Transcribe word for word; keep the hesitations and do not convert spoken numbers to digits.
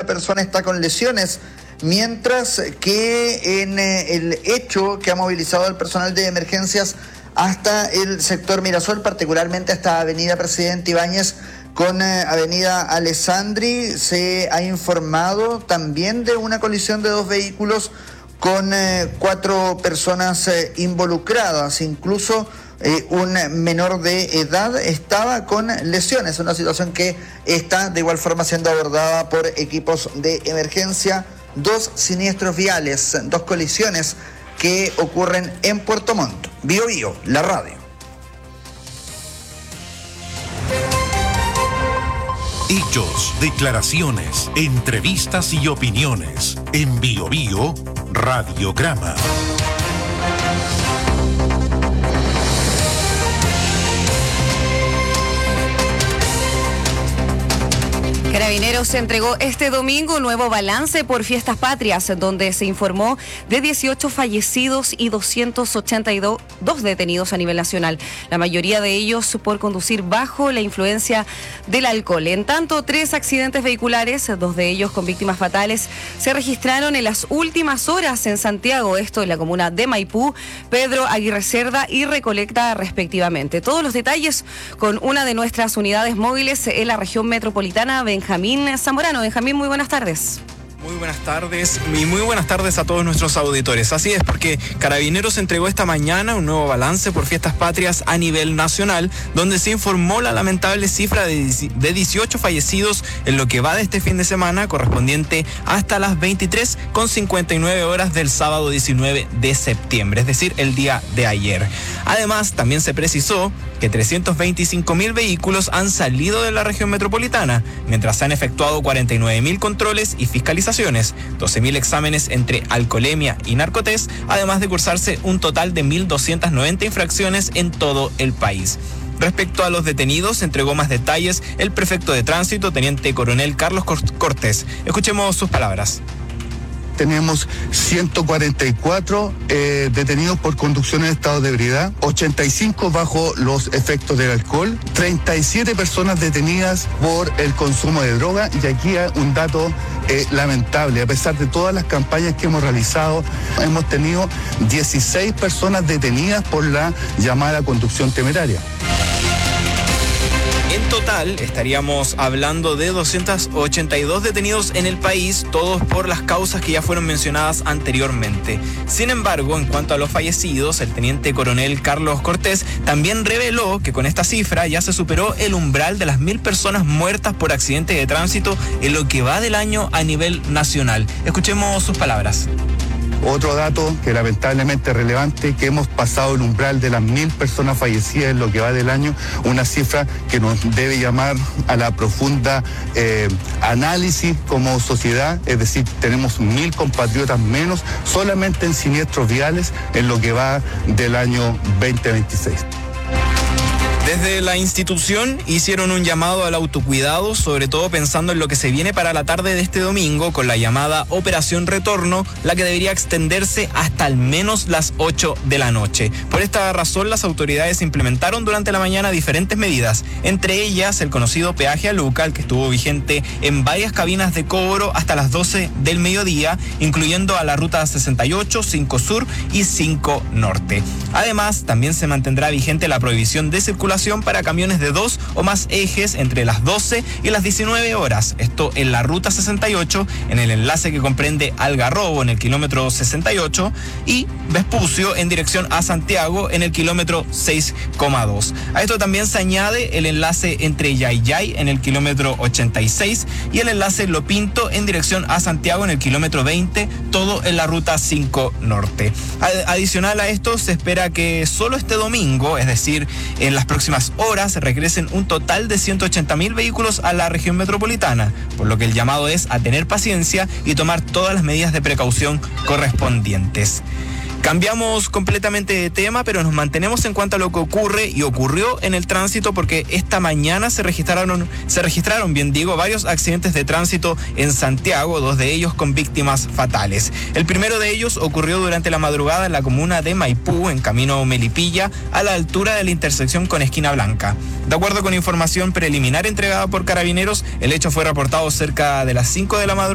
persona está con lesiones, mientras que en eh, el hecho que ha movilizado al personal de emergencias hasta el sector Mirasol, particularmente hasta Avenida Presidente Ibáñez con eh, Avenida Alessandri, se ha informado también de una colisión de dos vehículos con eh, cuatro personas eh, involucradas, incluso eh, un menor de edad estaba con lesiones, una situación que está de igual forma siendo abordada por equipos de emergencia. Dos siniestros viales, dos colisiones que ocurren en Puerto Montt. Bio Bio, la radio. Hechos, declaraciones, entrevistas y opiniones. En Bio Bio, Radiograma. Carabineros entregó este domingo un nuevo balance por Fiestas Patrias, donde se informó de dieciocho fallecidos y doscientos ochenta y dos detenidos a nivel nacional, la mayoría de ellos por conducir bajo la influencia del alcohol. En tanto, tres accidentes vehiculares, dos de ellos con víctimas fatales, se registraron en las últimas horas en Santiago, esto en la comuna de Maipú, Pedro Aguirre Cerda y Recoleta respectivamente. Todos los detalles con una de nuestras unidades móviles en la región metropolitana, Benjamín Zamorano. Benjamín, muy buenas tardes. Muy buenas tardes y muy buenas tardes a todos nuestros auditores. Así es, porque Carabineros entregó esta mañana un nuevo balance por Fiestas Patrias a nivel nacional, donde se informó la lamentable cifra de dieciocho fallecidos en lo que va de este fin de semana, correspondiente hasta las veintitrés con cincuenta y nueve horas del sábado diecinueve de septiembre, es decir, el día de ayer. Además, también se precisó que trescientos veinticinco mil vehículos han salido de la región metropolitana, mientras se han efectuado cuarenta y nueve mil controles y fiscalizaciones, doce mil exámenes entre alcoholemia y narcotest, además de cursarse un total de mil doscientas noventa infracciones en todo el país. Respecto a los detenidos, entregó más detalles el prefecto de tránsito, teniente coronel Carlos Cortés. Escuchemos sus palabras. Tenemos ciento cuarenta y cuatro eh, detenidos por conducción en estado de ebriedad, ochenta y cinco bajo los efectos del alcohol, treinta y siete personas detenidas por el consumo de droga, y aquí hay un dato eh, lamentable. A pesar de todas las campañas que hemos realizado, hemos tenido dieciséis personas detenidas por la llamada conducción temeraria. En total, estaríamos hablando de doscientos ochenta y dos detenidos en el país, todos por las causas que ya fueron mencionadas anteriormente. Sin embargo, en cuanto a los fallecidos, el teniente coronel Carlos Cortés también reveló que con esta cifra ya se superó el umbral de las mil personas muertas por accidente de tránsito en lo que va del año a nivel nacional. Escuchemos sus palabras. Otro dato que lamentablemente es relevante, que hemos pasado el umbral de las mil personas fallecidas en lo que va del año, una cifra que nos debe llamar a la profunda eh, análisis como sociedad, es decir, tenemos mil compatriotas menos solamente en siniestros viales en lo que va del año veinte veintiséis. Desde la institución hicieron un llamado al autocuidado, sobre todo pensando en lo que se viene para la tarde de este domingo con la llamada Operación Retorno, la que debería extenderse hasta al menos las ocho de la noche. Por esta razón, las autoridades implementaron durante la mañana diferentes medidas, entre ellas el conocido peaje a Luca, el que estuvo vigente en varias cabinas de cobro hasta las doce del mediodía, incluyendo a la ruta sesenta y ocho, cinco Sur y cinco Norte. Además, también se mantendrá vigente la prohibición de circulación para camiones de dos o más ejes entre las doce y las diecinueve horas. Esto en la ruta sesenta y ocho, en el enlace que comprende Algarrobo en el kilómetro sesenta y ocho y Vespucio en dirección a Santiago en el kilómetro seis coma dos. A esto también se añade el enlace entre Yayay en el kilómetro ochenta y seis y el enlace Lo Pinto en dirección a Santiago en el kilómetro veinte, todo en la ruta cinco Norte. Adicional a esto, se espera que solo este domingo, es decir, en las próximas horas, regresen un total de ciento ochenta mil vehículos a la región metropolitana, por lo que el llamado es a tener paciencia y tomar todas las medidas de precaución correspondientes. Cambiamos completamente de tema, pero nos mantenemos en cuanto a lo que ocurre y ocurrió en el tránsito, porque esta mañana se registraron, se registraron, bien digo, varios accidentes de tránsito en Santiago, dos de ellos con víctimas fatales. El primero de ellos ocurrió durante la madrugada en la comuna de Maipú, en camino Melipilla, a la altura de la intersección con Esquina Blanca. De acuerdo con información preliminar entregada por Carabineros, el hecho fue reportado cerca de las cinco de la madrugada